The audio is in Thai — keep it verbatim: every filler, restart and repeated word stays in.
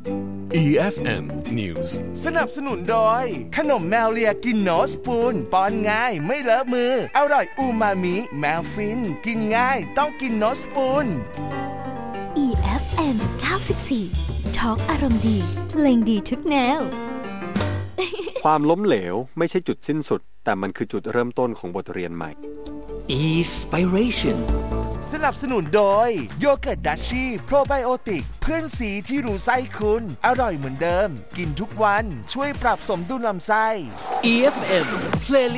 อี เอฟ เอ็ม News สนับสนุนโดยขนมแมวเลียกินโนสปูนป้อนง่ายไม่เลอะมืออร่อยอูมามิแมวฟินกินง่ายต้องกินโนสปูนอี เอฟ เอ็ม เก้าสิบสี่ Talk อารมณ์ดีเพลงดีทุกแนวความล้มเหลวไม่ใช่จุดสิ้นสุดแต่มันคือจุดเริ่มต้นของบทเรียนใหม่ Inspiration สนับสนุนโดยโยเกิร์ตดัชชี่โปรไบโอติกเพื่อนสีที่รู้ไส้คุณอร่อยเหมือนเดิมกินทุกวันช่วยปรับสมดุลลำไส้อี เอฟ เอ็ม Play